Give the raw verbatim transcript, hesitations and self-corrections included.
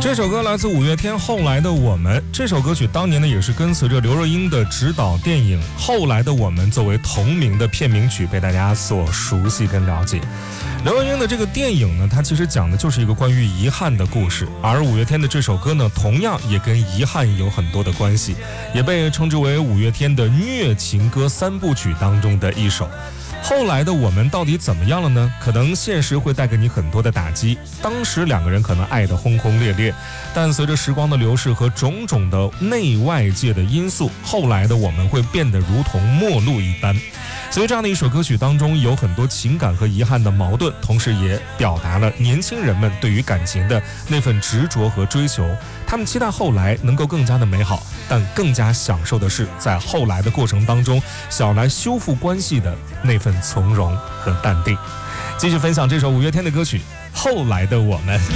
这首歌来自五月天《后来的我们》。这首歌曲当年呢也是跟随着刘若英的执导电影《后来的我们》作为同名的片名曲被大家所熟悉跟了解。刘若英的这个电影呢，它其实讲的就是一个关于遗憾的故事，而五月天的这首歌呢，同样也跟遗憾有很多的关系，也被称之为五月天的虐情歌三部曲当中的一首。后来的我们到底怎么样了呢？可能现实会带给你很多的打击，当时两个人可能爱得轰轰烈烈，但随着时光的流逝和种种的内外界的因素，后来的我们会变得如同陌路一般。所以这样的一首歌曲当中有很多情感和遗憾的矛盾，同时也表达了年轻人们对于感情的那份执着和追求。他们期待后来能够更加的美好，但更加享受的是在后来的过程当中想来修复关系的那份从容和淡定。继续分享这首五月天的歌曲《后来的我们》。